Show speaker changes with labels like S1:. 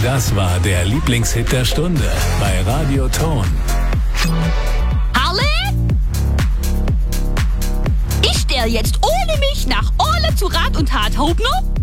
S1: Das war der Lieblingshit der Stunde bei Radio Ton.
S2: Harle? Ich stell jetzt ohne mich nach Orle zu Rat und Tat. Hob noch?